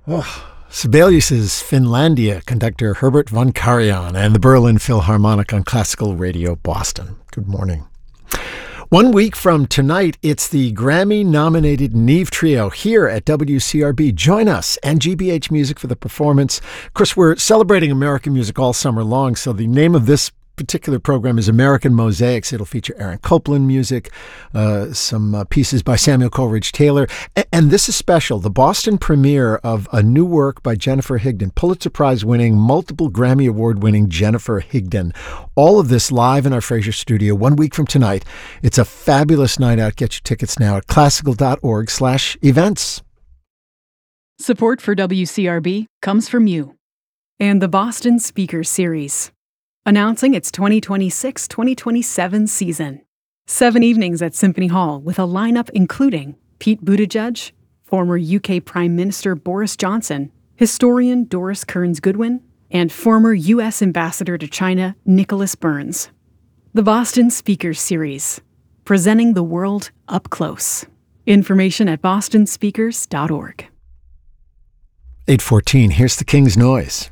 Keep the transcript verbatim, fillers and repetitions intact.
Oh, Sibelius's Finlandia, conductor Herbert von Karajan, and the Berlin Philharmonic on Classical Radio Boston. Good morning. One week from tonight, it's the Grammy-nominated Neve Trio here at W C R B. Join us and G B H Music for the performance. Of course, we're celebrating American music all summer long, so the name of this particular program is American Mosaics. It'll feature Aaron Copland music, uh, some uh, pieces by Samuel Coleridge Taylor. A- and this is special, the Boston premiere of a new work by Jennifer Higdon, Pulitzer Prize-winning, multiple Grammy Award-winning Jennifer Higdon. All of this live in our Fraser studio one week from tonight. It's a fabulous night out. Get your tickets now at classical.org slash events. Support for W C R B comes from you and the Boston Speakers Series, announcing its twenty twenty-six twenty twenty-seven season. Seven evenings at Symphony Hall with a lineup including Pete Buttigieg, former U K Prime Minister Boris Johnson, historian Doris Kearns Goodwin, and former U S Ambassador to China Nicholas Burns. The Boston Speakers Series, presenting the world up close. Information at boston speakers dot org. eight fourteen, here's the King's Noise.